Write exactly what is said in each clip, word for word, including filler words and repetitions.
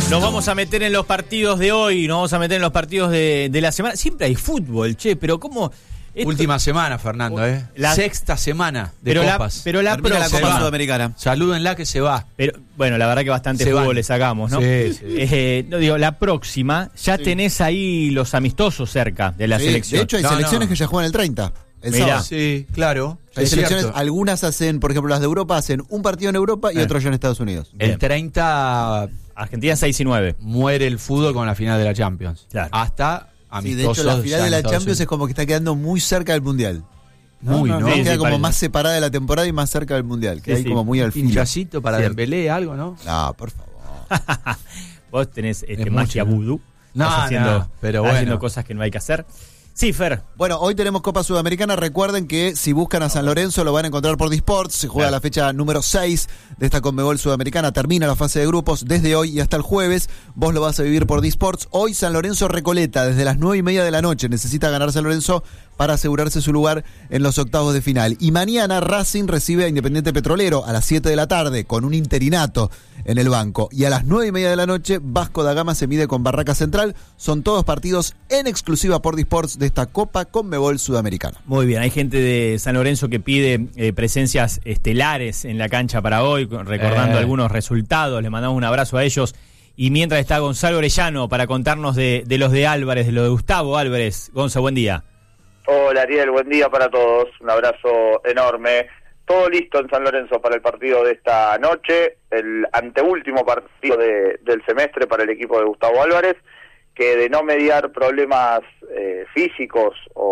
Nos vamos a meter en los partidos de hoy, nos vamos a meter en los partidos de, de la semana. Siempre hay fútbol, che, pero ¿cómo? Esto... Última semana, Fernando, ¿eh? La... Sexta semana de pero copas. La, pero la, Termina la Copa Sudamericana. Salúdenla que se va. Pero, bueno, la verdad que bastante se fútbol van. le sacamos, ¿no? Sí, sí. Eh, no digo, la próxima, ya sí. tenés ahí los amistosos cerca de la sí, selección. De hecho, hay no, selecciones no. que ya juegan el treinta. El Mirá. sábado. Sí, claro. Hay es selecciones, cierto. algunas hacen, por ejemplo, las de Europa hacen un partido en Europa y Eh. otro ya en Estados Unidos. El Bien. treinta Argentina seis y nueve. muere el fútbol con la final de la Champions. Claro. Hasta Sí, de amistosos. hecho, la final ya de la en Estados Champions Unidos. es como que está quedando muy cerca del Mundial. Muy, ¿no? Sí, Queda sí, como parece. más separada de la temporada y más cerca del Mundial. Que Sí, hay sí. como muy al fin. Pinchacito para Cierto. Dembélé, algo, ¿no? No, por favor. Vos tenés este, Es magia mucho, ¿no? vudú. No, Estás haciendo, no, pero estás haciendo bueno. cosas que no hay que hacer. Sí, Fer. Bueno, hoy tenemos Copa Sudamericana. Recuerden que si buscan a San Lorenzo lo van a encontrar por Disports. Se juega Claro. la fecha número seis de esta Conmebol Sudamericana. Termina la fase de grupos desde hoy y hasta el jueves. Vos lo vas a vivir por Disports. Hoy San Lorenzo Recoleta desde las nueve y media de la noche. Necesita ganar San Lorenzo para asegurarse su lugar en los octavos de final. Y mañana Racing recibe a Independiente Petrolero a las siete de la tarde con un interinato en el banco. Y a las nueve y media de la noche Vasco da Gama se mide con Barraca Central. Son todos partidos en exclusiva por Disports de esta Copa Conmebol Sudamericana. Muy bien, hay gente de San Lorenzo que pide eh, presencias estelares en la cancha para hoy, recordando Eh. algunos resultados. Les mandamos un abrazo a ellos. Y mientras está Gonzalo Orellano para contarnos de, de los de Álvarez, de lo de Gustavo Álvarez. Gonza, buen día. Hola Ariel, buen día para todos, un abrazo enorme. Todo listo en San Lorenzo para el partido de esta noche, el anteúltimo partido de, del semestre para el equipo de Gustavo Álvarez, que de no mediar problemas eh, físicos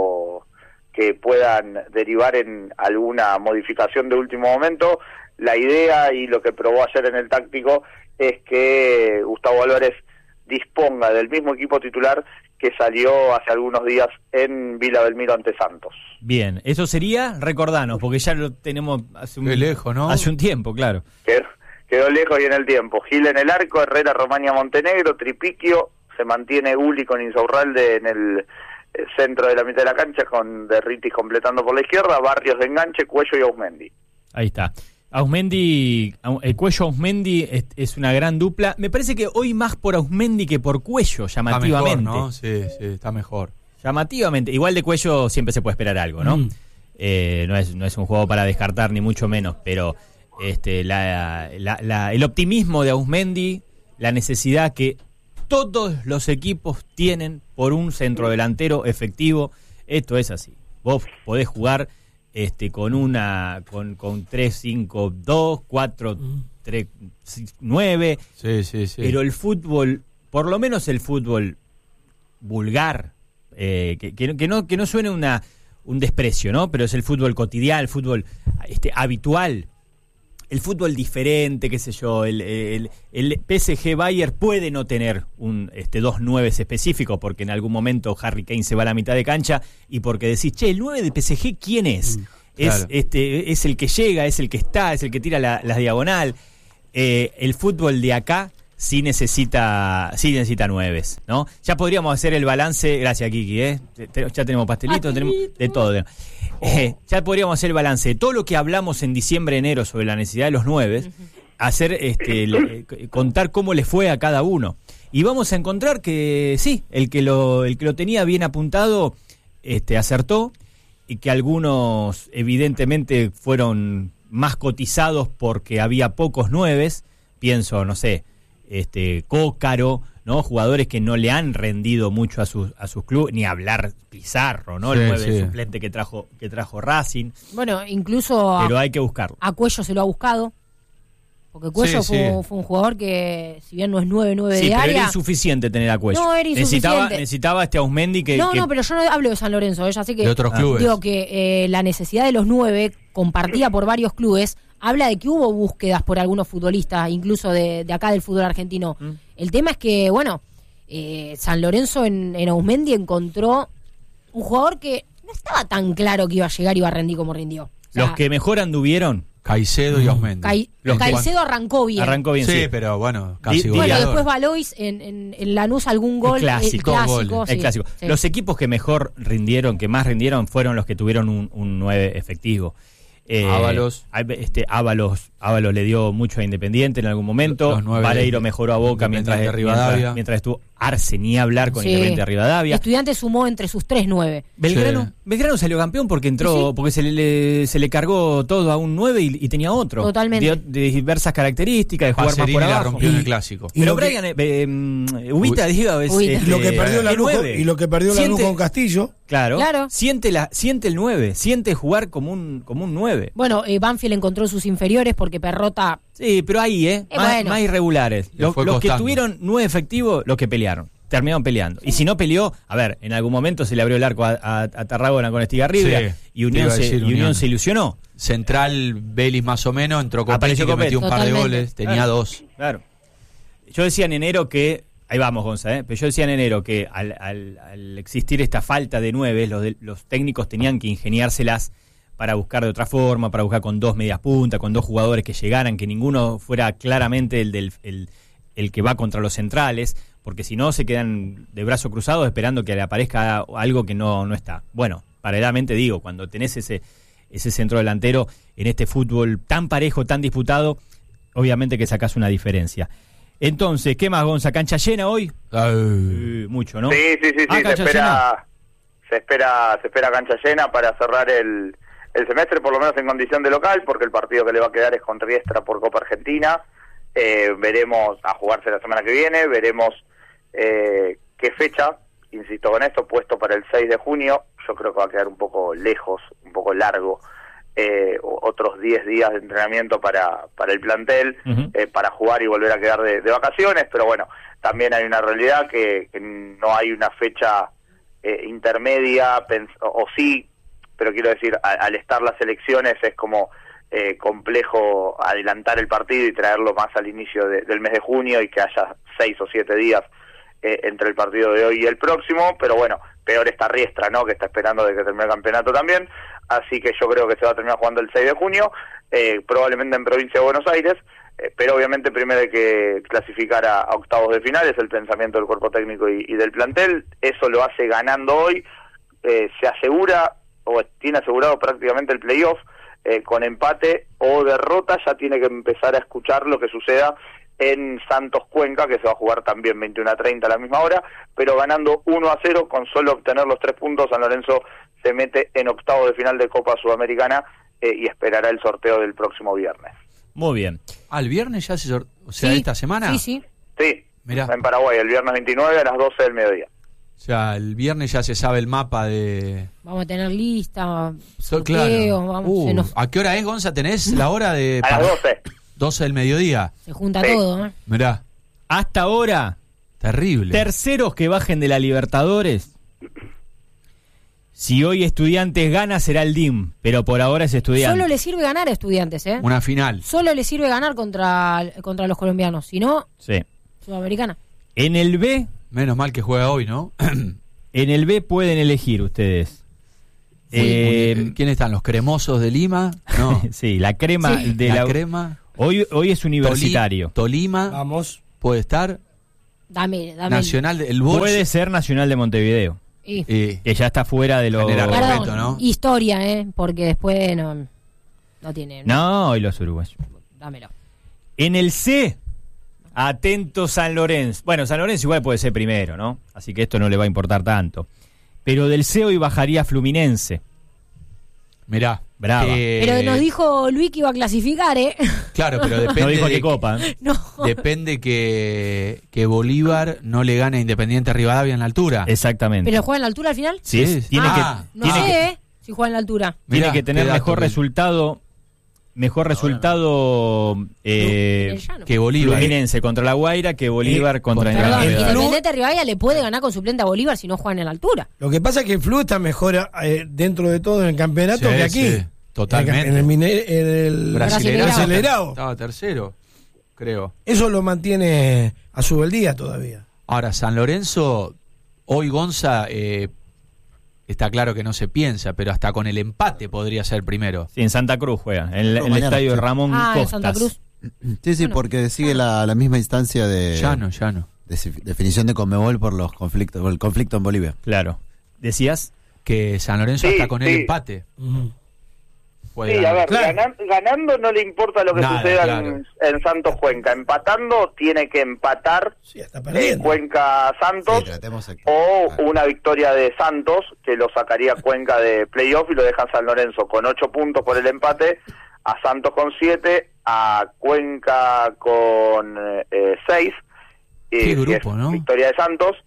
o que puedan derivar en alguna modificación de último momento, la idea y lo que probó ayer en el táctico es que Gustavo Álvarez disponga del mismo equipo titular que salió hace algunos días en Vila Belmiro ante Santos. Bien, eso sería, recordanos, porque ya lo tenemos hace un, Qué lejos, ¿no? hace un tiempo, claro. Quedó, quedó lejos y en el tiempo. Gil en el arco, Herrera, Romaña, Montenegro, Tripiquio, se mantiene Uli con Insaurralde en el eh, centro de la mitad de la cancha, con Derritis completando por la izquierda, Barrios de enganche, Cuello y Ausmendi. Ahí está. Ausmendi, el Cuello Ausmendi es, es una gran dupla. Me parece que hoy más por Ausmendi que por Cuello, llamativamente. Está mejor, ¿no? Sí, sí, está mejor. Llamativamente. Igual de Cuello siempre se puede esperar algo, ¿no? Mm. Eh, no es, no es un juego para descartar, ni mucho menos, pero este, la, la, la, el optimismo de Ausmendi, la necesidad que todos los equipos tienen por un centrodelantero efectivo, esto es así. Vos podés jugar este, con una con, con tres cinco dos, cuatro tres nueve, Sí, sí, sí. pero el fútbol, por lo menos el fútbol vulgar, eh, que, que, que no que no suene una un desprecio, ¿no? Pero es el fútbol cotidiano, el fútbol este, habitual, el fútbol diferente, qué sé yo, el, el, el P S G Bayern puede no tener un este dos nueves específicos, porque en algún momento Harry Kane se va a la mitad de cancha y porque decís, che, el nueve de P S G, ¿quién es? Mm, es claro. este es el que llega, es el que está, es el que tira la, la diagonal. Eh, el fútbol de acá sí necesita sí necesita nueves, ¿no? Ya podríamos hacer el balance, gracias Kiki, ¿eh? Ya tenemos pastelitos, tenemos de todo. Eh, ya podríamos hacer el balance de todo lo que hablamos en diciembre, enero sobre la necesidad de los nueves, hacer este le, contar cómo le fue a cada uno. Y vamos a encontrar que sí, el que lo el que lo tenía bien apuntado este acertó, y que algunos evidentemente fueron más cotizados porque había pocos nueves. Pienso, no sé, este Cócaro, ¿no? Jugadores que no le han rendido mucho a sus a sus clubes, ni hablar Pizarro, ¿no? Sí, El nueve sí. suplente que trajo que trajo Racing. Bueno, incluso Pero a, hay que buscarlo. a Cuello se lo ha buscado. Porque Cuello Sí, fue, sí. fue un jugador que, si bien no es nueve nueve Sí, de pero área... era insuficiente tener a Cuello. No, era necesitaba insuficiente. necesitaba este Ausmendi que no, que- no, pero yo no hablo de San Lorenzo, ella sé que De otros Ah. clubes. digo que eh, la necesidad de los nueve, compartida por varios clubes, habla de que hubo búsquedas por algunos futbolistas, incluso de, de acá del fútbol argentino. ¿Mm? El tema es que, bueno, eh, San Lorenzo en, en Ausmendi encontró un jugador que no estaba tan claro que iba a llegar y iba a rendir como rindió. O sea, los que mejor anduvieron Caicedo y Ausmendi. Cai- los que- Caicedo arrancó bien. arrancó bien, Sí, sí. pero bueno, casi Di- di- Bueno, goleador. después Valois en, en, en Lanús algún gol. El clásico, el dos clásico, goles. sí, El clásico. sí. Los equipos que mejor rindieron, que más rindieron, fueron los que tuvieron un, un nueve efectivo. Eh, Ábalos. Este, Ábalos, Ábalos le dio mucho a Independiente en algún momento. Los nueve Vareiro mejoró a Boca mientras, Independiente Rivadavia. mientras, mientras estuvo Arce ni hablar con Sí. Independiente de Rivadavia. Estudiantes sumó entre sus tres nueve. Belgrano, Sí. Belgrano salió campeón porque entró, Sí, sí. porque se le, se le cargó todo a un nueve y, y tenía otro. Totalmente. De, de diversas características, de jugar más Pacerini por la abajo. rompió en Y- el clásico. y Pero lo que- Brian, eh, eh, mm, Ubita, digo, es, Ubita. este, Y lo que perdió la es luz nueve. y lo que perdió la luz Siente- con Castillo. Claro, Claro. Siente, la, siente el nueve, siente jugar como un, como un nueve. Bueno, eh, Banfield encontró sus inferiores porque Perrota. Sí, pero ahí, ¿eh? Eh, más, bueno. más irregulares. Le Los, fue los que costando. tuvieron nueve efectivos, los que pelearon. Terminaron peleando. Y si no peleó, a ver, en algún momento se le abrió el arco a, a, a Tarragona con Estigarribia Sí, y Unión, te iba a se, decir y Unión Unión. se ilusionó. Central, Vélez más o menos, entró con Apareció que Copetti. metió un par de Totalmente. goles, tenía Claro. dos. Claro. Yo decía en enero que, ahí vamos Gonza, ¿eh? Pero yo decía en enero que al, al, al existir esta falta de nueve, los, de- los técnicos tenían que ingeniárselas para buscar de otra forma, para buscar con dos medias puntas, con dos jugadores que llegaran, que ninguno fuera claramente el, del, el, el que va contra los centrales, porque si no se quedan de brazo cruzado esperando que le aparezca algo que no, no está. Bueno, paralelamente digo, cuando tenés ese, ese centro delantero en este fútbol tan parejo, tan disputado, obviamente que sacás una diferencia. Entonces, ¿qué más, Gonza? ¿Cancha llena hoy? Ay. Eh, mucho, ¿no? Sí, sí, sí, sí, Ah, se cancha espera, se espera, se espera cancha llena para cerrar el, el semestre, por lo menos en condición de local, porque el partido que le va a quedar es con Riestra por Copa Argentina. Eh, veremos a jugarse la semana que viene, veremos eh, qué fecha, insisto con esto, puesto para el seis de junio. Yo creo que va a quedar un poco lejos, un poco largo. Eh, otros diez días de entrenamiento para, para el plantel, Ujú. eh, para jugar y volver a quedar de, de vacaciones, pero bueno, también hay una realidad que, que no hay una fecha eh, intermedia, pens- o, o sí, pero quiero decir, a- al estar las elecciones es como eh, complejo adelantar el partido y traerlo más al inicio de- del mes de junio y que haya seis o siete días eh, entre el partido de hoy y el próximo, pero bueno, peor está Riestra, ¿no?, que está esperando de que termine el campeonato también, así que yo creo que se va a terminar jugando el seis de junio, eh, probablemente en provincia de Buenos Aires, eh, pero obviamente primero hay que clasificar a, a octavos de final, es el pensamiento del cuerpo técnico y, y del plantel, eso lo hace ganando hoy, eh, se asegura o tiene asegurado prácticamente el playoff, eh, con empate o derrota ya tiene que empezar a escuchar lo que suceda en Santos Cuenca, que se va a jugar también veintiuno a treinta a la misma hora, pero ganando uno a cero, con solo obtener los tres puntos, San Lorenzo se mete en octavo de final de Copa Sudamericana eh, y esperará el sorteo del próximo viernes. Muy bien. Ah, el viernes ya se sor- o sea, Sí, esta semana. Sí, sí. Sí, Mirá. en Paraguay, el viernes veintinueve a las doce del mediodía. O sea, el viernes ya se sabe el mapa de. Vamos a tener lista, So- sorteo, vamos, Uh, se, nos- ¿A qué hora es, Gonza? ¿Tenés la hora de. A las doce. doce del mediodía. se junta Sí. todo, ¿eh? Mirá, Hasta ahora, terrible. terceros que bajen de la Libertadores. Si hoy Estudiantes gana, será el D I M, pero por ahora es Estudiantes. Solo le sirve ganar a Estudiantes, ¿eh? Una final. Solo le sirve ganar contra, contra los colombianos, si no, Sí. Sudamericana. En el B, Menos mal que juega hoy, ¿no? en el B pueden elegir ustedes. Eh, ¿Quiénes están? ¿Los cremosos de Lima? No. sí, la crema Sí. de la, la, crema. Hoy, hoy es Toli- universitario. Tolima. Vamos. Puede estar. Dame, dame. Nacional. de- El Bosch. Puede ser Nacional de Montevideo, Y- Eh, que ya está fuera de los... Genera Perdón, respeto, ¿no? historia, ¿eh? Porque después no, no tiene... No, hoy los uruguayos. Dámelo. En el C, atento San Lorenzo. Bueno, San Lorenzo igual puede ser primero, ¿no? Así que esto no le va a importar tanto. Pero del C hoy bajaría Fluminense. mirá. Brava. Eh, Pero nos dijo Luis que iba a clasificar, ¿eh? Claro, pero depende. No dijo de qué copa. ¿eh? no. Depende que, que Bolívar no le gane a Independiente Rivadavia en la altura. Exactamente. ¿Pero juega en la altura al final? Sí, Sí. es- tiene Ah, que, No tiene sé, que, ¿eh? Si juega en la altura. tiene Mirá, que tener qué dato mejor que- resultado. Mejor resultado eh, El llano. que Bolívar. Fluminense contra La Guaira que Bolívar Eh, contra contra- Perdón, Independiente. Flu- Independiente Rivadavia le puede ganar con suplente a Bolívar si no juegan en la altura. Lo que pasa es que el Flu está mejor eh, dentro de todo en el campeonato Sí, que aquí. sí, totalmente. En el, mine- en el Brasileirao. Brasileirao. Estaba tercero, creo. Eso lo mantiene a su beldía todavía. Ahora, San Lorenzo, hoy Gonza, eh, está claro que no se piensa, pero hasta con el empate podría ser primero. Sí, en Santa Cruz juega, en, el- en el Mañana, estadio de sí. Ramón Ah, en Costas. Santa Cruz. Sí, sí, Bueno. porque sigue la, la misma instancia de, Ya no, ya no. de si- definición de Conmebol por los conflictos, por el conflicto en Bolivia. Claro. ¿Decías? Que San Lorenzo Sí, hasta con el sí. empate. Ujú. puede Sí, a ganar. ver, Claro. ganan- ganando no le importa lo que Nada, suceda claro. en, en Santos Cuenca. Empatando tiene que empatar Sí, está eh, perdiendo. Cuenca Santos Sí, tratemos aquí. o Ah. una victoria de Santos que lo sacaría Cuenca de playoff y lo deja San Lorenzo con ocho puntos por el empate, a Santos con siete, a Cuenca con eh, seis. Qué eh, que grupo, es ¿no? Victoria de Santos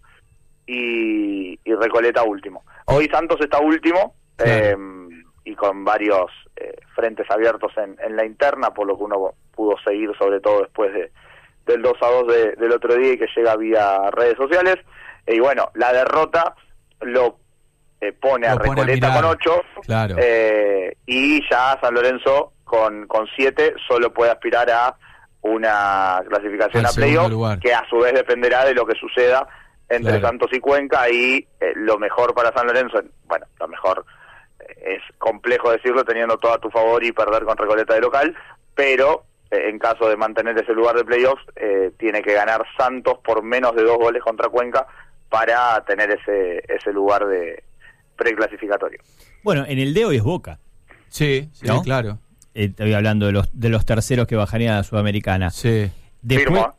y, y Recoleta último. Hoy Santos está último. Claro. eh, y con varios eh, frentes abiertos en, en la interna, por lo que uno pudo seguir sobre todo después de del dos a dos de, del otro día y que llega vía redes sociales. Eh, y bueno, la derrota lo eh, pone Lo a pone a Recoleta mirar. con ocho, Claro. eh, y ya San Lorenzo con, con siete solo puede aspirar a una clasificación Al a playoff, segundo lugar. que a su vez dependerá de lo que suceda entre Claro. Santos y Cuenca, y eh, lo mejor para San Lorenzo, bueno, lo mejor eh, es complejo decirlo teniendo todo a tu favor y perder con Recoleta de local, pero eh, en caso de mantener ese lugar de playoffs, eh, tiene que ganar Santos por menos de dos goles contra Cuenca para tener ese ese lugar de preclasificatorio. Bueno, en el de hoy es Boca. Sí, sí, ¿No? claro. Eh, estoy hablando de los, de los terceros que bajarían a Sudamericana. Sí. Después... Firmo.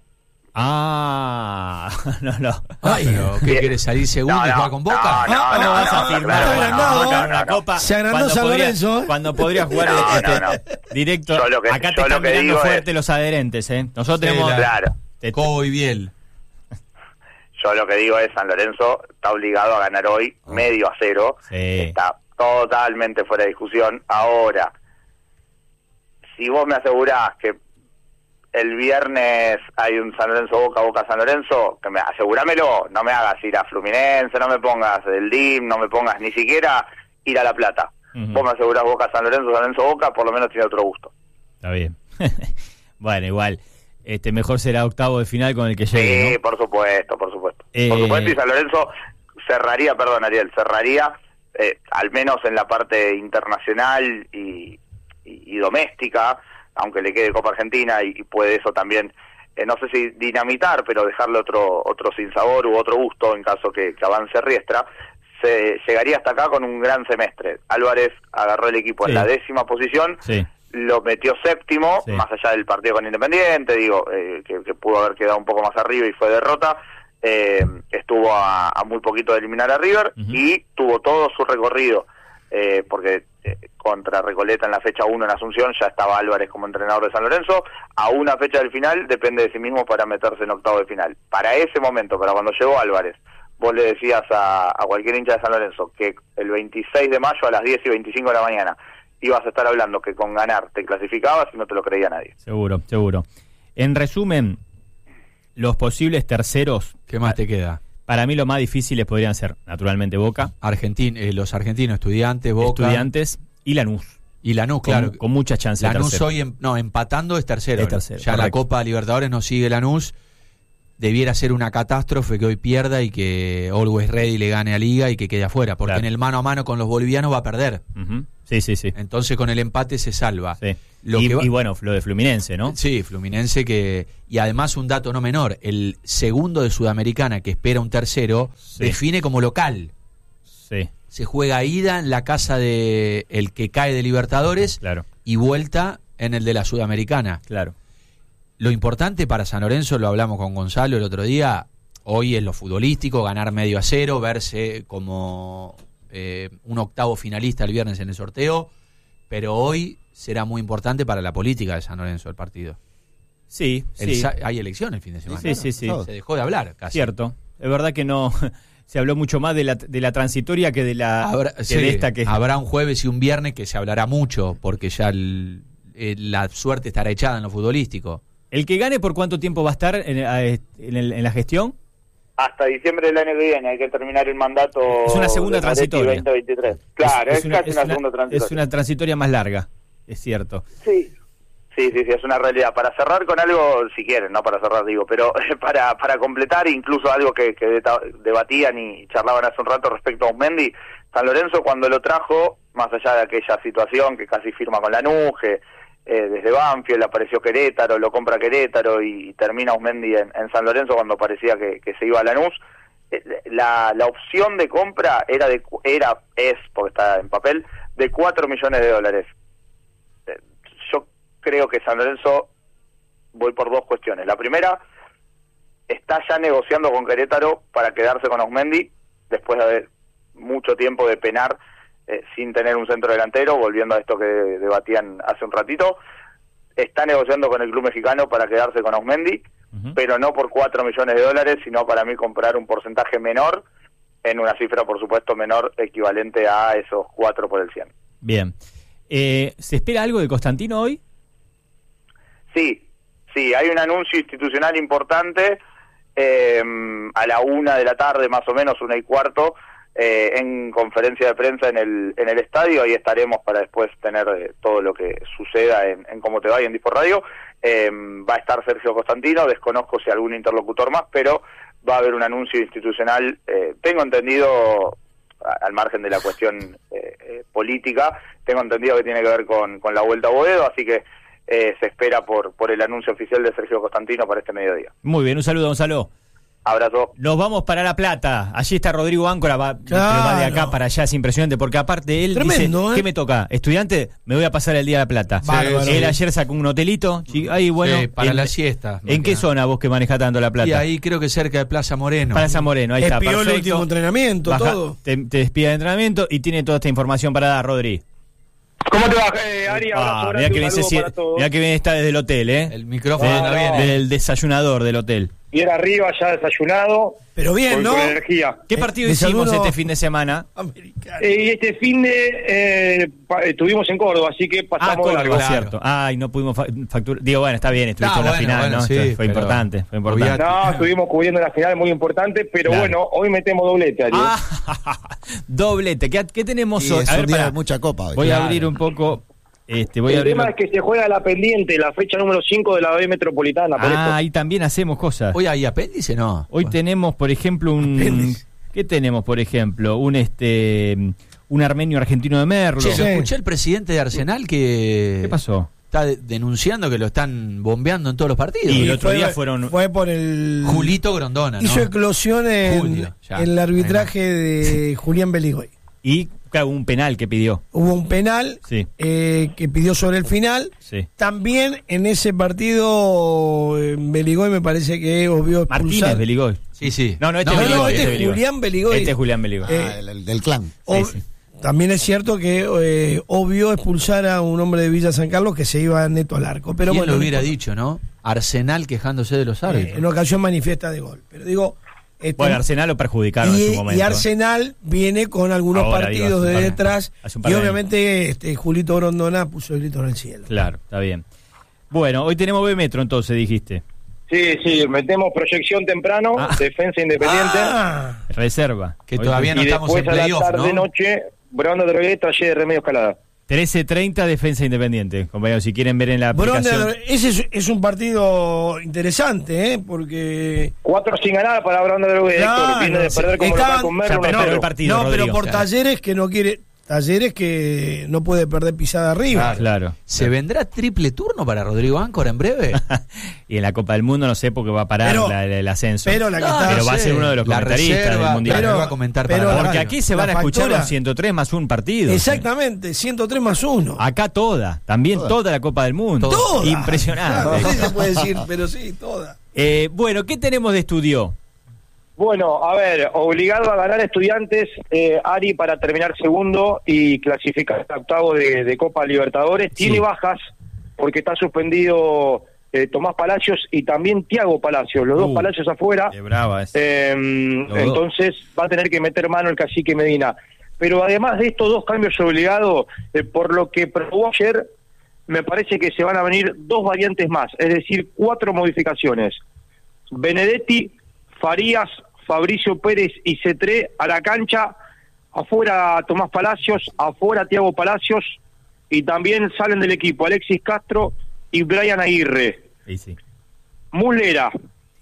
Ah, no, no. Ay, pero ¿qué Bien. quieres salir segundo No, y no, jugar con Boca? no, no, ¿Cómo no, vas a no, firmar está con agrandado. Boca una copa? Se agrandó cuando San podría- Lorenzo, ¿eh? Cuando podría jugar No, este, no, no. directo. Yo lo que- Acá te yo lo están que mirando digo fuerte es- los adherentes, ¿eh? Nosotros Sí, tenemos... la- Claro. te- Cobo y Biel. Yo lo que digo es, San Lorenzo está obligado a ganar hoy medio a cero. Sí. Está totalmente fuera de discusión. Ahora, si vos me asegurás que el viernes hay un San Lorenzo Boca, Boca San Lorenzo, que me asegurámelo, no me hagas ir a Fluminense, no me pongas el D I M, no me pongas ni siquiera ir a La Plata. Ujú. Vos me asegurás Boca San Lorenzo, San Lorenzo Boca, por lo menos tiene otro gusto. Está bien. Bueno, igual. Este, mejor será octavo de final con el que Sí, llegue, ¿no? por supuesto, por supuesto. Eh, Por supuesto, y San Lorenzo cerraría, perdón Ariel, cerraría, eh, al menos en la parte internacional y, y, y doméstica, aunque le quede Copa Argentina, y, y puede eso también, eh, no sé si dinamitar, pero dejarle otro otro sinsabor u otro gusto en caso que, que avance Riestra, se llegaría hasta acá con un gran semestre. Álvarez agarró el equipo Sí. en la décima posición, Sí. lo metió séptimo, Sí. más allá del partido con Independiente, digo, eh, que, que pudo haber quedado un poco más arriba y fue derrota, eh, estuvo a, a muy poquito de eliminar a River, Ujú. y tuvo todo su recorrido, eh, porque eh, contra Recoleta en la fecha uno en Asunción ya estaba Álvarez como entrenador de San Lorenzo, a una fecha del final depende de sí mismo para meterse en octavo de final. Para ese momento, para cuando llegó Álvarez, vos le decías a, a cualquier hincha de San Lorenzo que el veintiséis de mayo a las diez y veinticinco de la mañana ibas a estar hablando que con ganar te clasificabas y no te lo creía nadie. Seguro, seguro. En resumen, los posibles terceros, ¿Qué más te queda? para mí lo más difíciles podrían ser, naturalmente, Boca, Argentin, eh, los argentinos, estudiantes, Boca. Estudiantes y Lanús. Y Lanús, Con, claro. con muchas chances de Lanús tercero. hoy, em- no, empatando es tercero. Es tercero, ya la correcto. Copa Libertadores no sigue Lanús. Debiera ser una catástrofe que hoy pierda y que Always Ready le gane a Liga y que quede afuera, porque Claro. en el mano a mano con los bolivianos va a perder. Ujú. Sí, sí, sí. Entonces con el empate se salva. Sí. Lo y, que va- y bueno, lo de Fluminense, ¿no? Sí, Fluminense que... Y además un dato no menor, el segundo de Sudamericana que espera un tercero, Sí. define como local. Sí, Se juega ida en la casa de el que cae de Libertadores claro, y vuelta en el de la Sudamericana. claro. Lo importante para San Lorenzo, lo hablamos con Gonzalo el otro día, hoy es lo futbolístico, ganar medio a cero, verse como eh, un octavo finalista el viernes en el sorteo, pero hoy será muy importante para la política de San Lorenzo el partido. Sí, El sí. sa- hay elecciones el fin de semana. Sí, sí, sí. Todo. Se dejó de hablar casi. Cierto. Es verdad que no... Se habló mucho más de la, de la transitoria que de la Habrá, que sí, de esta que... habrá un jueves y un viernes que se hablará mucho, porque ya el- eh, la suerte estará echada en lo futbolístico. ¿El que gane por cuánto tiempo va a estar en, a- en el- en la gestión? Hasta diciembre del año que viene hay que terminar el mandato. Es una segunda de Moretti transitoria. veinte veintitrés. Claro, es, casi es una, segunda transitoria. es una transitoria más larga, es cierto. Sí. Sí, sí, sí, es una realidad. Para cerrar con algo, si quieren, no para cerrar, digo, pero para para completar incluso algo que, que deta- debatían y charlaban hace un rato respecto a Osmendi, San Lorenzo cuando lo trajo, más allá de aquella situación que casi firma con Lanús, que eh, desde Banfield apareció Querétaro, lo compra Querétaro y termina Osmendi en, en San Lorenzo cuando parecía que, que se iba a Lanús, eh, la, la opción de compra era, de, cu- era es, porque está en papel, de cuatro millones de dólares. creo que San Lorenzo, voy por dos cuestiones. La primera, está ya negociando con Querétaro para quedarse con Osmendi, después de haber mucho tiempo de penar eh, sin tener un centro delantero, volviendo a esto que debatían hace un ratito. Está negociando con el club mexicano para quedarse con Osmendi, uh-huh. pero no por cuatro millones de dólares, sino para mí comprar un porcentaje menor, en una cifra, por supuesto, menor, equivalente a esos cuatro por el cien. Bien. Eh, ¿Se espera algo de Constantino hoy? Sí, sí, hay un anuncio institucional importante eh, a la una de la tarde, más o menos, una y cuarto, eh, en conferencia de prensa en el en el estadio. Ahí estaremos para después tener eh, todo lo que suceda en, en Cómo Te Va y en Disport Radio. Eh, va a estar Sergio Constantino, desconozco si algún interlocutor más, pero va a haber un anuncio institucional, eh, tengo entendido, a, al margen de la cuestión eh, eh, política, tengo entendido que tiene que ver con, con la vuelta a Boedo, así que eh, se espera por, por el anuncio oficial de Sergio Constantino para este mediodía. Muy bien, un saludo, Gonzalo. Abrazo. Nos vamos para La Plata. Allí está Rodrigo Áncora, va, Claro. pero va de acá para allá, es impresionante, porque aparte él Tremendo, dice, ¿eh? ¿qué me toca? Estudiante, me voy a pasar el día a La Plata. Bárbaro. Él ayer sacó un hotelito, y ahí bueno, Sí, para en, la siesta. ¿en qué zona vos que manejás tanto La Plata? Y ahí creo que cerca de Plaza Moreno. Plaza Moreno, ahí está, Espió el perfecto. último entrenamiento, Baja- todo. Te, te despide de entrenamiento y tiene toda esta información para dar, Rodri. ¿Cómo te va, eh, Ari? Abrazo Ah, grande, mirá que un bien, se saludo sie- para todos. mirá que bien está desde el hotel, ¿eh? El micrófono No, anda no. bien. ¿eh? Del desayunador del hotel. Bien arriba, ya desayunado. Pero bien, con, ¿no? con energía. ¿Qué Eh, partido desayuno- hicimos este fin de semana? Americano. Eh, y este fin de eh, pa- estuvimos en Córdoba, así que Ah, pasamos de Córdoba, largo. claro. cierto. Ay, no pudimos fa- facturar. Digo, bueno, está bien, estuviste Ah, en la bueno, final, bueno, ¿no? sí, Esto fue pero- importante, fue importante. No, estuvimos cubriendo la final, muy importante, pero Claro. bueno, hoy metemos doblete, Ari. Ah, doblete. ¿Qué, qué tenemos Y hoy? es A un ver, día pará. de mucha copa hoy. Voy Claro. a abrir un poco. Este, voy a El abrir. tema es que se juega la pendiente, la fecha número cinco de la B Metropolitana. por Ah, eso. ahí también hacemos cosas. Hoy hay apéndice, ¿no? Hoy tenemos, por ejemplo, un. Apéndice. ¿Qué tenemos, por ejemplo? Un este. Un armenio argentino de Merlo. Che, Sí. lo escuché el presidente de Arsenal que ¿Qué pasó? está de- denunciando que lo están bombeando en todos los partidos. Y el otro fue- día fueron- Fue por el... Julito Grondona, ¿no? Hizo eclosión en, Julio, ya. en el arbitraje de Julián Beligoy. Y, claro, un penal que pidió. Hubo un penal Sí. eh, que pidió sobre el final. Sí. También en ese partido eh, Beligoy me parece que obvio Martínez expulsar. Beligoy. Sí, sí. No, no, este No, es no, Beligoy, este es Beligoy. Julián Beligoy. Este es Julián Beligoy. Eh, Ah, el, el del clan. O- sí. También es cierto que eh, obvio expulsar a un hombre de Villa San Carlos que se iba neto al arco. Pero ¿Quién bueno, lo no hubiera importa. dicho, no? Arsenal quejándose de los Eh, árbitros. en ocasión manifiesta de gol. Pero digo, este, Bueno, Arsenal lo perjudicaron y, en su momento. y Arsenal viene con algunos Ahora, digo, partidos hace un de par- detrás. hace un par Y de años. obviamente este, Julito Grondona puso el grito en el cielo. Claro, está bien. Bueno, hoy tenemos B Metro, entonces dijiste. Sí, sí, metemos proyección temprano, Ah. defensa independiente. Ah, Reserva. Que Hoy- todavía no y estamos después en a la playoff, tarde ¿no? noche, Brondo de Droguet, taller de Remedio Escalada. trece treinta, Defensa Independiente. Compañeros, si quieren ver en la aplicación. Bronde, ese es, es un partido interesante, ¿eh? Porque. Cuatro sin ganar para Brondo de Droguet, Claro, Héctor. Viene de sí, perder como estaban- local con Merlo, ya uno a perdió cero. el partido, no, pero Rodrigo. por Claro. Talleres que no quiere. Talleres que no puede perder pisada arriba. Claro. ¿Se vendrá triple turno para Rodrigo Áncora en breve? Y en la Copa del Mundo no sé porque va a parar Pero- la- el ascenso. pero la que Ah, está- Pero va a sí. ser uno de los La comentaristas reserva, del Mundial. claro, va a comentar pero para la la- Porque radio. aquí se la van a escuchar factura- los ciento tres más un partido. Exactamente, ciento tres más uno. Acá toda, también toda, la Copa del Mundo. Toda. Impresionante. Claro, no sé si se puede decir, pero sí, toda. Eh, bueno, ¿qué tenemos de estudio? Bueno, a ver, obligado a ganar Estudiantes, eh, Ari, para terminar segundo y clasificar al octavo de, de Copa Libertadores. Tiene Sí. bajas porque está suspendido eh, Tomás Palacios y también Tiago Palacios, los Uh, dos Palacios afuera. Qué brava es. Eh, dos. entonces va a tener que meter mano el cacique Medina. Pero además de estos dos cambios obligados, eh, por lo que probó ayer, me parece que se van a venir dos variantes más, es decir, cuatro modificaciones. Benedetti, Farías, Fabricio Pérez y Cetré a la cancha, afuera Tomás Palacios, afuera Tiago Palacios, y también salen del equipo Alexis Castro y Brian Aguirre. Sí, sí. Mulera,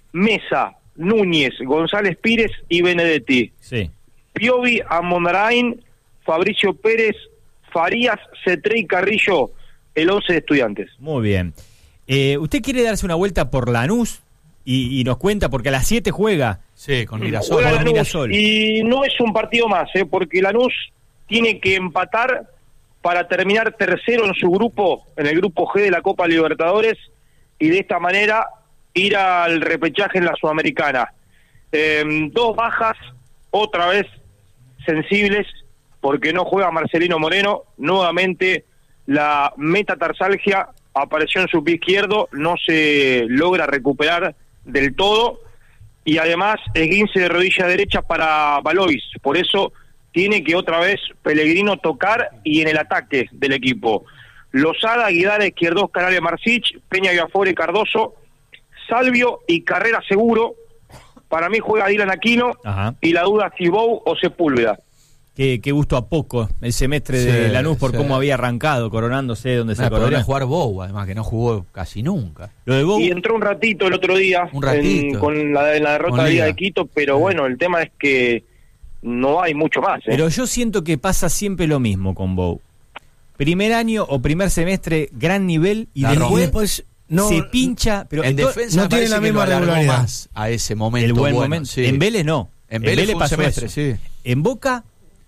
Mesa, Núñez, González Pires y Benedetti. Sí. Piovi, Amondarain, Fabricio Pérez, Farías, Cetré y Carrillo, el once de Estudiantes. Muy bien. Eh, ¿Usted quiere darse una vuelta por Lanús y, y nos cuenta? Porque a las siete juega. Sí, con Mirasol. Juega por Lanús, Mirasol. y no es un partido más, ¿eh? porque Lanús tiene que empatar para terminar tercero en su grupo, en el grupo G de la Copa Libertadores, y de esta manera ir al repechaje en la Sudamericana. Eh, dos bajas, otra vez sensibles, porque no juega Marcelino Moreno, nuevamente la metatarsalgia apareció en su pie izquierdo, no se logra recuperar del todo, y además esguince de rodilla derecha para Valois, por eso tiene que otra vez Pellegrino tocar y en el ataque del equipo. Lozada, Guidara, Izquierdos, Canales, Marcich, Peña, Viafore, Cardoso, Salvio y Carrera seguro. Para mí juega Dylan Aquino. Ajá. Y la duda si Bou o Sepúlveda. Qué, qué gusto a poco el semestre sí, de Lanús por sí. cómo había arrancado, coronándose donde se coronó. Podría jugar Bou, además, que no jugó casi nunca. Lo de Bou... Y entró un ratito el otro día un ratito. En, con la, en la derrota de Liga de Quito, pero sí. bueno, el tema es que no hay mucho más. ¿eh? Pero yo siento que pasa siempre lo mismo con Bou. Primer año o primer semestre, gran nivel, y la después, después no, se pincha. Pero en defensa no tiene la misma regularidad más a ese momento. El buen bueno, momento. Sí. En Vélez no. En Vélez, en Vélez pasó semestre, eso. Sí. En Boca...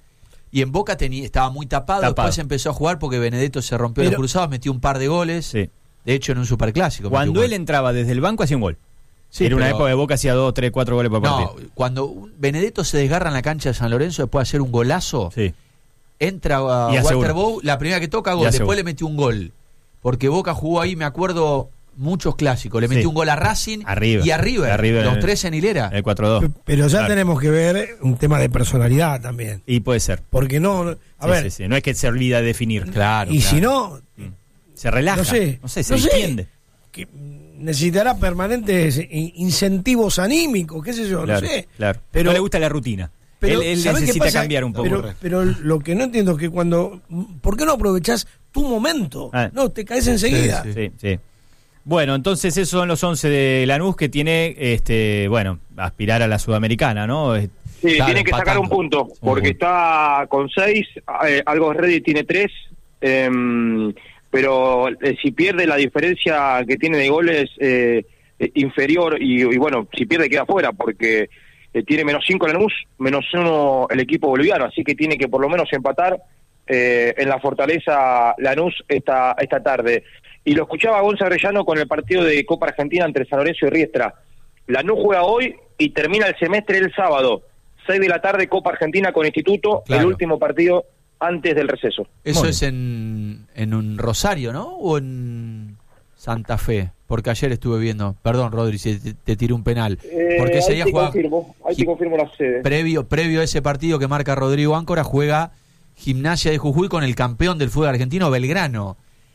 Y en Boca tenía, estaba muy tapado, tapado, después empezó a jugar porque Benedetto se rompió pero, los cruzados, metió un par de goles, sí. de hecho en un superclásico. Cuando él entraba desde el banco hacía un gol. Sí, Era pero, una época de Boca hacía dos, tres, cuatro goles por partido. No, cuando Benedetto se desgarra en la cancha de San Lorenzo después de hacer un golazo, sí. entra a Walter Bou, la primera que toca gol, después le metió un gol. Porque Boca jugó ahí, me acuerdo, muchos clásicos. Le metió sí. un gol a Racing arriba, y a River, arriba los el, tres en hilera. El cuatro dos. Pero ya claro. tenemos que ver un tema de personalidad también. Y puede ser. Porque no, a sí, ver. Sí, sí. No es que se olvida de definir. Claro. Y claro. si no... Se relaja. No sé. No sé, se no entiende. Sé, que necesitará permanentes incentivos anímicos, qué sé yo, claro, no sé. Claro. Pero no le gusta la rutina. Pero, él, él necesita cambiar un poco. Pero, pero lo que no entiendo es que cuando... ¿Por qué no aprovechás tu momento? Ah. No, te caes enseguida. Sí, sí, sí. Bueno, entonces esos son los once de Lanús que tiene, este, bueno, aspirar a la Sudamericana, ¿no? Sí, claro, tiene que sacar un punto, porque uh-huh. está con seis, eh, Algo Ready tiene tres, eh, pero eh, si pierde la diferencia que tiene de goles eh, eh, inferior, y, y bueno, si pierde queda fuera, porque eh, tiene menos cinco Lanús, menos uno el equipo boliviano, así que tiene que por lo menos empatar eh, en la Fortaleza Lanús esta, esta tarde. Y lo escuchaba Gonzalo Arellano con el partido de Copa Argentina entre San Lorenzo y Riestra. Lanús juega hoy y termina el semestre el sábado. seis de la tarde, Copa Argentina con Instituto, claro. el último partido antes del receso. Eso es en, en un Rosario, ¿no? ¿O en Santa Fe? Porque ayer estuve viendo, perdón Rodri, si te, te tiré un penal. Eh, porque ese ahí día te juega, confirmo, ahí te confirmo la sede. Previo, previo a ese partido que marca Rodrigo Áncora, juega Gimnasia de Jujuy con el campeón del fútbol argentino, Belgrano,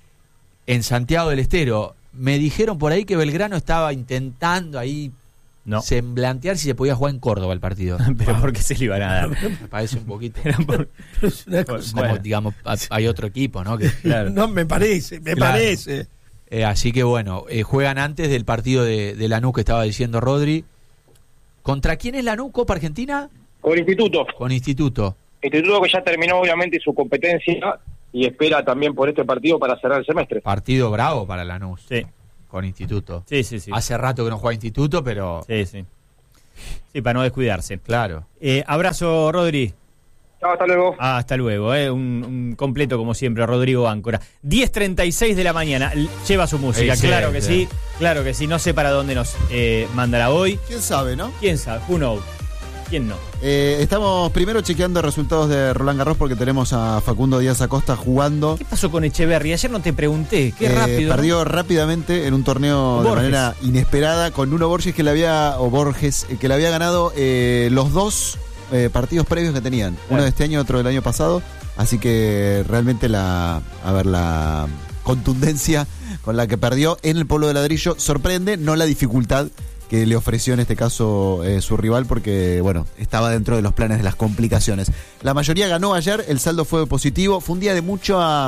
en Santiago del Estero. Me dijeron por ahí que Belgrano estaba intentando ahí no. semblantear si se podía jugar en Córdoba el partido. Pero ¿por qué se le iban a dar? Me parece un poquito. por... Como, bueno. digamos, hay otro equipo, ¿no? Que, claro. No, me parece, me claro. parece. Eh, así que bueno, eh, juegan antes del partido de, de Lanús que estaba diciendo Rodri. ¿Contra quién es Lanús, Copa Argentina? Con Instituto. Con Instituto. Instituto que ya terminó obviamente su competencia y espera también por este partido para cerrar el semestre. Partido bravo para Lanús. Sí. Con Instituto. Sí, sí, sí. Hace rato que no juega Instituto, pero... Sí, sí. Sí, para no descuidarse. Claro. Eh, abrazo, Rodri. Chao, hasta luego. Ah, hasta luego, eh. un, un completo como siempre, Rodrigo Áncora. diez treinta y seis de la mañana. Lleva su música, sí, claro sí, que sí. sí. Claro que sí. No sé para dónde nos eh, mandará hoy. ¿Quién sabe, no? ¿Quién sabe? Who knows? ¿Quién no? Eh, estamos primero chequeando resultados de Roland Garros porque tenemos a Facundo Díaz Acosta jugando. ¿Qué pasó con Echeverry? Ayer no te pregunté. Qué eh, rápido. Perdió ¿no? rápidamente en un torneo Borges. de manera inesperada con Nuno Borges que le había, o Borges, que le había ganado eh, los dos eh, partidos previos que tenían. Claro. Uno de este año y otro del año pasado. Así que realmente la, a ver, la contundencia con la que perdió en el Pueblo de Ladrillo sorprende, no la dificultad que le ofreció en este caso eh, su rival porque, bueno, estaba dentro de los planes de las complicaciones. La mayoría ganó ayer, el saldo fue positivo, fue un día de mucha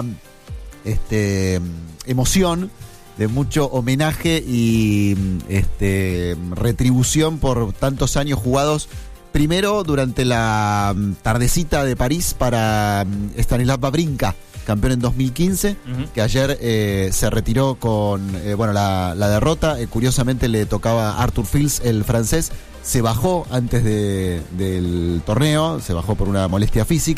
este, emoción, de mucho homenaje y este, retribución por tantos años jugados. Primero durante la tardecita de París para Stanislav Wawrinka, campeón en dos mil quince, uh-huh. que ayer eh, se retiró con eh, bueno la, la derrota. Eh, curiosamente le tocaba a Arthur Fils, el francés. Se bajó antes de, del torneo, se bajó por una molestia física.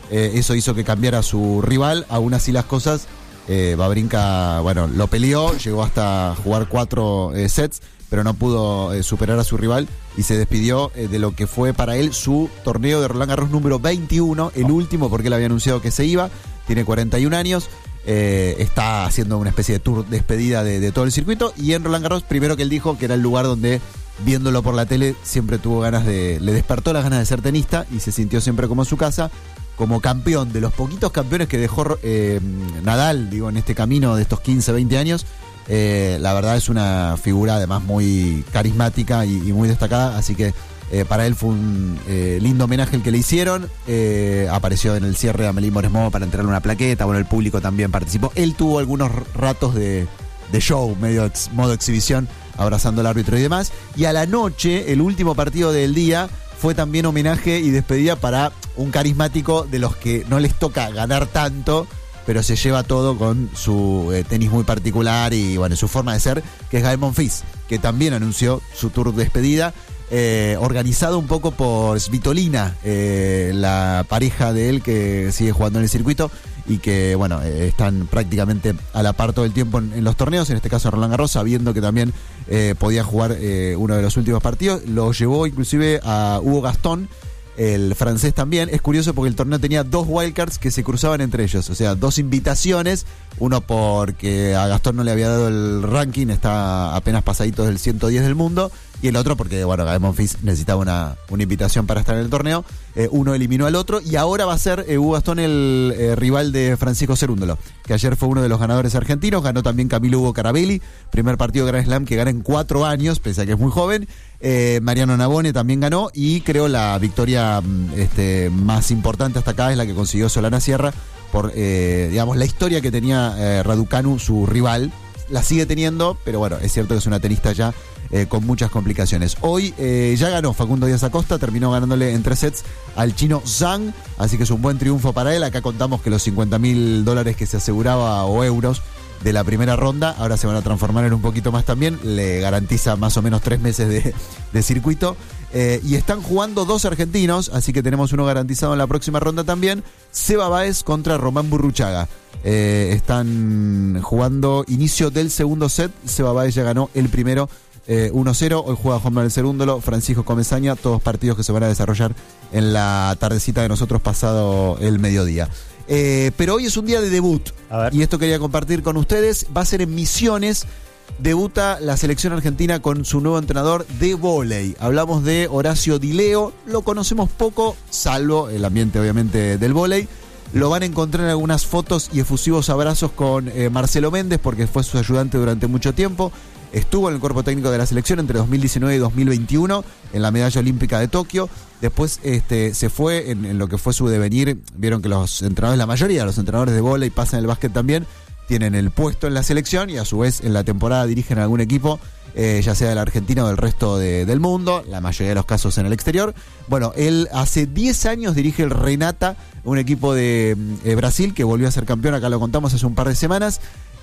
eh, eso hizo que cambiara a su rival. Aún así las cosas, eh, Wawrinka, bueno, lo peleó, llegó hasta jugar cuatro eh, sets, pero no pudo eh, superar a su rival y se despidió eh, de lo que fue para él su torneo de Roland Garros número veintiuno, el último porque él había anunciado que se iba, tiene cuarenta y un años, eh, está haciendo una especie de tour despedida de, de todo el circuito, y en Roland Garros, primero que él dijo que era el lugar donde, viéndolo por la tele, siempre tuvo ganas de, le despertó las ganas de ser tenista y se sintió siempre como en su casa, como campeón, de los poquitos campeones que dejó eh, Nadal, digo, en este camino de estos quince, veinte años. Eh, la verdad es una figura además muy carismática y, y muy destacada, así que eh, para él fue un eh, lindo homenaje el que le hicieron. Eh, apareció en el cierre de Amélie Mauresmo para entregarle una plaqueta, bueno, el público también participó. Él tuvo algunos ratos de, de show, medio ex, modo exhibición, abrazando al árbitro y demás. Y a la noche, el último partido del día, fue también homenaje y despedida para un carismático de los que no les toca ganar tanto, pero se lleva todo con su eh, tenis muy particular y bueno, su forma de ser, que es Gael Monfils, que también anunció su tour de despedida, eh, organizado un poco por Svitolina, eh, la pareja de él que sigue jugando en el circuito y que bueno, eh, están prácticamente a la par todo el tiempo en, en los torneos, en este caso Roland Garros, sabiendo que también eh, podía jugar eh, uno de los últimos partidos. Lo llevó inclusive a Hugo Gastón, el francés también. Es curioso porque el torneo tenía dos wildcards que se cruzaban entre ellos, o sea, dos invitaciones, uno porque a Gastón no le había dado el ranking, está apenas pasadito del ciento diez del mundo, y el otro porque, bueno, Gael Monfils necesitaba una, una invitación para estar en el torneo. Eh, uno eliminó al otro y ahora va a ser eh, Hugo Gastón el eh, rival de Francisco Cerúndolo, que ayer fue uno de los ganadores argentinos. Ganó también Camilo Hugo Carabelli, primer partido de Grand Slam que gana en cuatro años, pese a que es muy joven. Eh, Mariano Navone también ganó, y creo la victoria este, más importante hasta acá es la que consiguió Solana Sierra por, eh, digamos, la historia que tenía eh, Raducanu, su rival. La sigue teniendo, pero bueno, es cierto que es una tenista ya eh, con muchas complicaciones. Hoy eh, ya ganó Facundo Díaz Acosta, terminó ganándole en tres sets al chino Zhang, así que es un buen triunfo para él. Acá contamos que los cincuenta mil dólares que se aseguraba, o euros, de la primera ronda, ahora se van a transformar en un poquito más también, le garantiza más o menos tres meses de, de circuito. Eh, y están jugando dos argentinos, así que tenemos uno garantizado en la próxima ronda también, Seba Báez contra Román Burruchaga. Eh, están jugando inicio del segundo set, Seba Báez ya ganó el primero eh, uno cero, hoy juega Juan Manuel Cerúndolo, Francisco Comesaña, todos partidos que se van a desarrollar en la tardecita de nosotros pasado el mediodía. Eh, pero hoy es un día de debut, y esto quería compartir con ustedes. Va a ser en Misiones, debuta la selección argentina con su nuevo entrenador de vóley. Hablamos de Horacio Di Leo, lo conocemos poco, salvo el ambiente obviamente del vóley. Lo van a encontrar en algunas fotos y efusivos abrazos con eh, Marcelo Méndez, porque fue su ayudante durante mucho tiempo. Estuvo en el cuerpo técnico de la selección entre dos mil diecinueve y dos mil veintiuno en la medalla olímpica de Tokio. Después este, se fue en, en lo que fue su devenir. Vieron que los entrenadores, la mayoría de los entrenadores de vóley pasan el básquet también, tienen el puesto en la selección y a su vez en la temporada dirigen algún equipo, eh, ya sea de la Argentina o del resto de, del mundo, la mayoría de los casos en el exterior. Bueno, él hace diez años dirige el Renata, un equipo de eh, Brasil que volvió a ser campeón, acá lo contamos hace un par de semanas.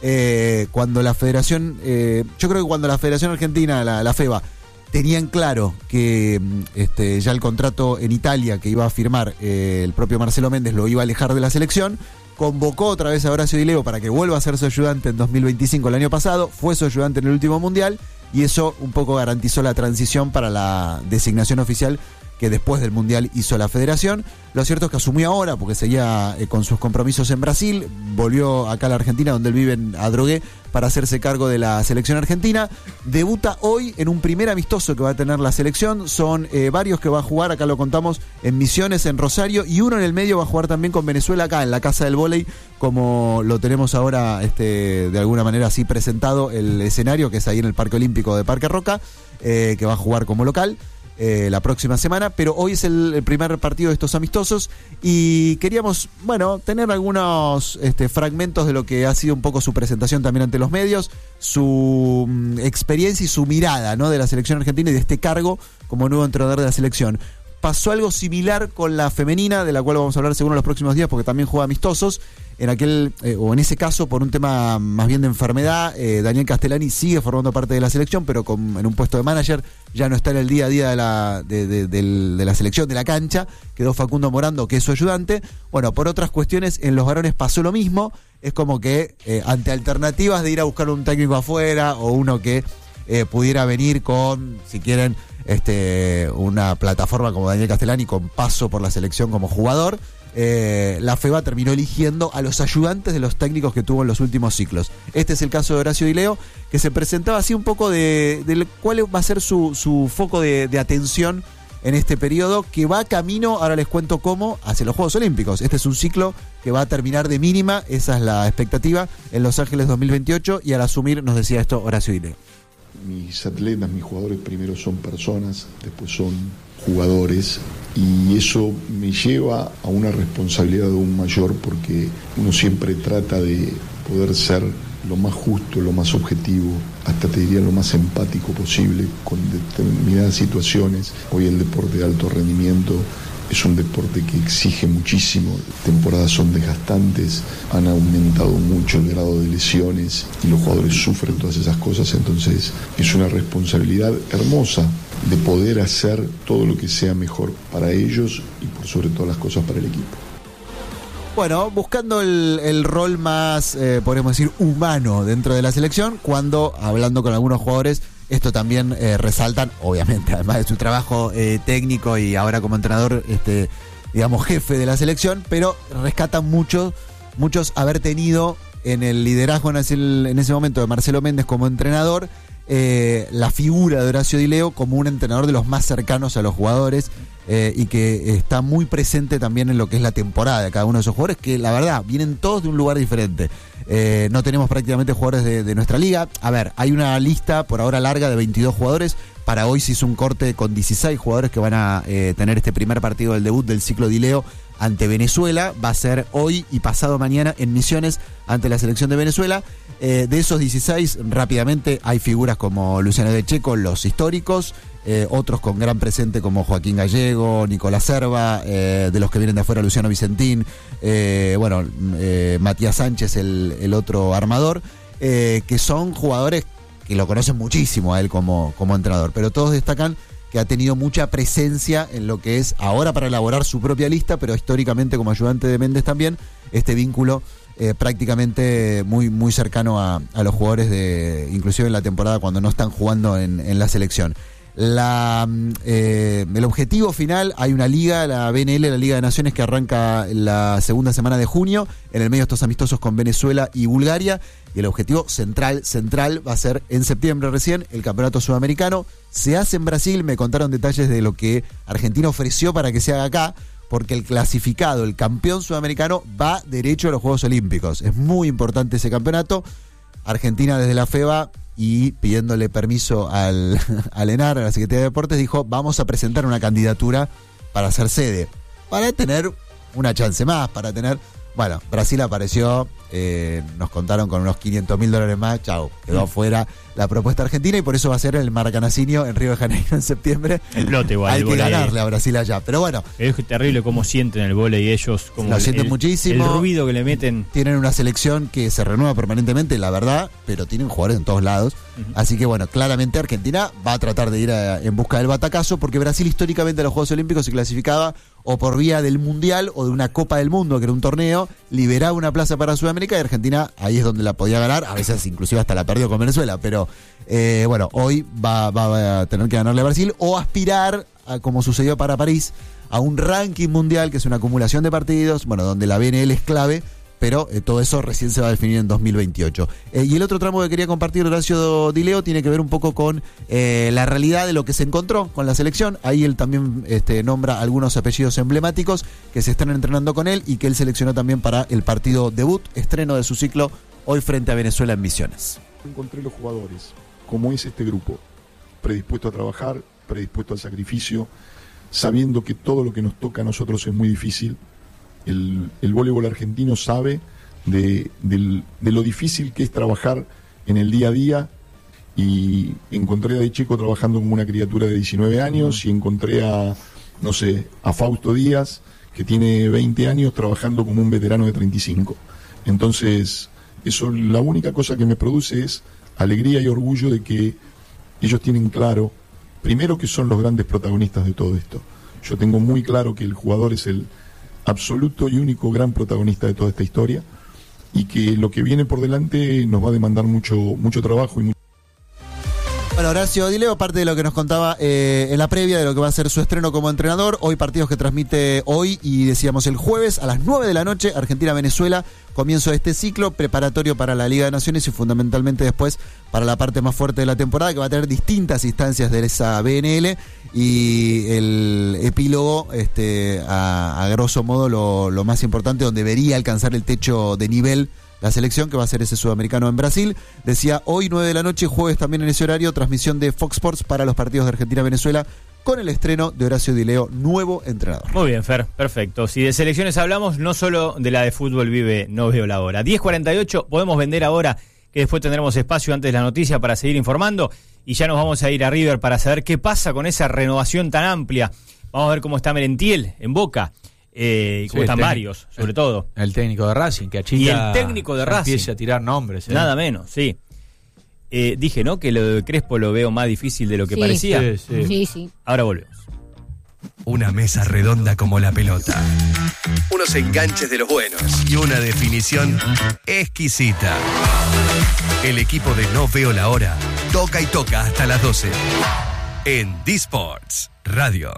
Eh, cuando la federación, eh, yo creo que cuando la Federación Argentina, la, la FEBA, tenían claro que este, ya el contrato en Italia que iba a firmar eh, el propio Marcelo Méndez lo iba a alejar de la selección, convocó otra vez a Horacio Di Leo para que vuelva a ser su ayudante en dos mil veinticinco, el año pasado, fue su ayudante en el último mundial, y eso un poco garantizó la transición para la designación oficial que después del Mundial hizo la Federación. Lo cierto es que asumió ahora, porque seguía eh, con sus compromisos en Brasil, volvió acá a la Argentina, donde él vive en Adrogué, para hacerse cargo de la selección argentina. Debuta hoy en un primer amistoso que va a tener la selección. Son eh, varios que va a jugar, acá lo contamos, en Misiones, en Rosario, y uno en el medio va a jugar también con Venezuela acá, en la Casa del Vóley, como lo tenemos ahora este, de alguna manera así presentado el escenario, que es ahí en el Parque Olímpico de Parque Roca, eh, que va a jugar como local Eh, la próxima semana, pero hoy es el, el primer partido de estos amistosos y queríamos, bueno, tener algunos este, fragmentos de lo que ha sido un poco su presentación también ante los medios, su mm, experiencia y su mirada, ¿no?, de la selección argentina y de este cargo como nuevo entrenador de la selección. pasó algo similar con la femenina, de la cual vamos a hablar seguro en los próximos días, porque también juega amistosos. En aquel, eh, o en ese caso, por un tema más bien de enfermedad, eh, Daniel Castellani sigue formando parte de la selección, pero con, en un puesto de manager, ya no está en el día a día de la, de, de, de, de la selección, de la cancha. Quedó Facundo Morando, que es su ayudante. Bueno, por otras cuestiones, en los varones pasó lo mismo. Es como que eh, ante alternativas de ir a buscar un técnico afuera, o uno que eh, pudiera venir con, si quieren, este una plataforma como Daniel Castellani, con paso por la selección como jugador, Eh, la FEBA terminó eligiendo a los ayudantes de los técnicos que tuvo en los últimos ciclos. Este es el caso de Horacio Di Leo, que se presentaba así un poco de, de cuál va a ser su, su foco de, de atención en este periodo, que va camino, ahora les cuento cómo, hacia los Juegos Olímpicos. Este es un ciclo que va a terminar de mínima, esa es la expectativa, en Los Ángeles dos mil veintiocho, y al asumir nos decía esto Horacio Di Leo. Mis atletas, mis jugadores primero son personas, después son jugadores, y eso me lleva a una responsabilidad aún mayor, porque uno siempre trata de poder ser lo más justo, lo más objetivo, hasta te diría lo más empático posible con determinadas situaciones. Hoy el deporte de alto rendimiento es un deporte que exige muchísimo, temporadas son desgastantes, han aumentado mucho el grado de lesiones y los jugadores sufren todas esas cosas, entonces es una responsabilidad hermosa de poder hacer todo lo que sea mejor para ellos y por sobre todas las cosas para el equipo. Bueno, buscando el, el rol más, eh, podríamos decir, humano dentro de la selección, cuando, hablando con algunos jugadores, esto también eh, resaltan, obviamente, además de su trabajo eh, técnico y ahora como entrenador, este, digamos, jefe de la selección, pero rescatan mucho, muchos haber tenido en el liderazgo en ese, en ese momento de Marcelo Méndez como entrenador, eh, la figura de Horacio Di Leo como un entrenador de los más cercanos a los jugadores, eh, y que está muy presente también en lo que es la temporada de cada uno de esos jugadores, que la verdad vienen todos de un lugar diferente. Eh, no tenemos prácticamente jugadores de, de nuestra liga. A ver, hay una lista por ahora larga de veintidós jugadores. Para hoy se hizo un corte con dieciséis jugadores que van a eh, tener este primer partido del debut del ciclo Di Leo ante Venezuela. Va a ser hoy y pasado mañana en Misiones ante la selección de Venezuela. Eh, de esos dieciséis, rápidamente hay figuras como Luciano de Checo, los históricos, eh, otros con gran presente como Joaquín Gallego, Nicolás Serva, eh, de los que vienen de afuera Luciano Vicentín, eh, bueno, eh, Matías Sánchez, el, el otro armador, eh, que son jugadores que lo conocen muchísimo a él como, como entrenador, pero todos destacan que ha tenido mucha presencia en lo que es ahora para elaborar su propia lista, pero históricamente como ayudante de Méndez también, este vínculo eh, prácticamente muy, muy cercano a, a los jugadores, de inclusive en la temporada cuando no están jugando en, en la selección. La, eh, el objetivo final, hay una liga, la B N L, la Liga de Naciones, que arranca la segunda semana de junio, en el medio de estos amistosos con Venezuela y Bulgaria, y el objetivo central, central va a ser en septiembre recién, el Campeonato Sudamericano. Se hace en Brasil, me contaron detalles de lo que Argentina ofreció para que se haga acá, porque el clasificado, el campeón sudamericano, va derecho a los Juegos Olímpicos. Es muy importante ese campeonato. Argentina desde la FEBA, y pidiéndole permiso al, al ENAR, a la Secretaría de Deportes, dijo, vamos a presentar una candidatura para ser sede, para tener una chance más, para tener... Bueno, Brasil apareció, eh, nos contaron con unos quinientos mil dólares más, chao, quedó afuera la propuesta argentina, y por eso va a ser el Maracanacinho en Río de Janeiro en septiembre. El lote igual. Hay el que volei. ganarle a Brasil allá, pero bueno. Es terrible cómo sienten el vóley ellos, como Lo el, sienten el- muchísimo. el ruido que le meten. Tienen una selección que se renueva permanentemente, la verdad, pero tienen jugadores en todos lados. Ujú. Así que bueno, claramente Argentina va a tratar de ir a- en busca del batacazo, porque Brasil históricamente a los Juegos Olímpicos se clasificaba o por vía del Mundial o de una Copa del Mundo, que era un torneo, liberaba una plaza para Sudamérica, y Argentina ahí es donde la podía ganar, a veces inclusive hasta la perdió con Venezuela, pero eh, bueno, hoy va, va a tener que ganarle a Brasil o aspirar, a, como sucedió para París, a un ranking mundial, que es una acumulación de partidos, bueno, donde la B N L es clave, pero eh, todo eso recién se va a definir en dos mil veintiocho. Eh, y el otro tramo que quería compartir, Horacio Di Leo, tiene que ver un poco con eh, la realidad de lo que se encontró con la selección. Ahí él también este, nombra algunos apellidos emblemáticos que se están entrenando con él y que él seleccionó también para el partido debut, estreno de su ciclo, hoy frente a Venezuela en Misiones. Encontré los jugadores, como es este grupo, predispuesto a trabajar, predispuesto al sacrificio, sabiendo que todo lo que nos toca a nosotros es muy difícil. El, el voleibol argentino sabe de, del- de lo difícil que es trabajar en el día a día, y encontré a De Checo trabajando como una criatura de diecinueve años, y encontré a, no sé, a Fausto Díaz, que tiene veinte años trabajando como un veterano de treinta y cinco. Entonces, eso, la única cosa que me produce es alegría y orgullo de que ellos tienen claro, primero, que son los grandes protagonistas de todo esto. Yo tengo muy claro que el jugador es el absoluto y único gran protagonista de toda esta historia, y que lo que viene por delante nos va a demandar mucho, mucho trabajo y mucho. Bueno, Horacio Di Leo, parte de lo que nos contaba eh, en la previa de lo que va a ser su estreno como entrenador. Hoy partidos que transmite hoy y decíamos el jueves a las nueve de la noche, Argentina-Venezuela, comienzo de este ciclo preparatorio para la Liga de Naciones y fundamentalmente después para la parte más fuerte de la temporada, que va a tener distintas instancias de esa B N L, y el epílogo, este, a, a grosso modo lo, lo más importante, donde debería alcanzar el techo de nivel la selección, que va a ser ese sudamericano en Brasil. Decía, hoy nueve de la noche, jueves también en ese horario, transmisión de Fox Sports para los partidos de Argentina-Venezuela, con el estreno de Horacio Di Leo, nuevo entrenador. Muy bien, Fer, perfecto. Si de selecciones hablamos, no solo de la de fútbol vive No Veo la Hora. diez cuarenta y ocho, podemos vender ahora, que después tendremos espacio antes de la noticia para seguir informando, y ya nos vamos a ir a River para saber qué pasa con esa renovación tan amplia. Vamos a ver cómo está Merentiel en Boca. Eh, y cómo Sí, están el varios, sobre el, todo. El técnico de Racing, que achita. Y el técnico de Racing. Empieza a tirar nombres. ¿eh? Nada menos, sí. Eh, dije, ¿no? Que lo de Crespo lo veo más difícil de lo que Sí. parecía. Sí, sí. Sí, sí. Ahora volvemos. Una mesa redonda como la pelota. Unos enganches de los buenos. Y una definición exquisita. El equipo de No Veo la Hora toca y toca hasta las doce. En D-Sports Radio.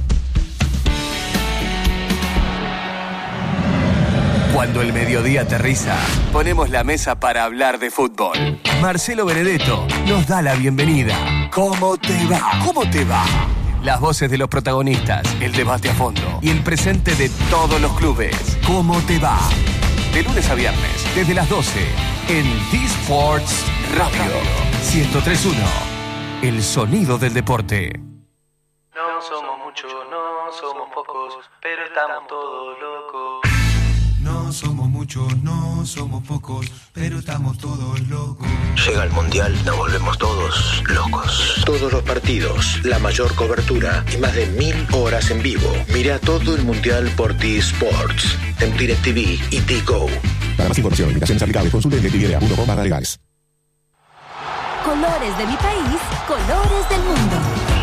Cuando el mediodía aterriza, ponemos la mesa para hablar de fútbol. Marcelo Benedetto nos da la bienvenida. ¿Cómo te va? ¿Cómo te va? Las voces de los protagonistas, el debate a fondo y el presente de todos los clubes. ¿Cómo te va? De lunes a viernes, desde las doce, en D-Sports Radio. ciento tres punto uno, el sonido del deporte. No somos muchos, no somos pocos, pero estamos todos locos. No somos muchos, no somos pocos, pero estamos todos locos. Llega el Mundial, nos volvemos todos locos. Todos los partidos, la mayor cobertura y más de mil horas en vivo. Mira todo el Mundial por T-Sports, en DirecTV y T-Go. Para más información, limitaciones aplicables, consulte en directv punto com barra legales. Colores de mi país, colores del mundo.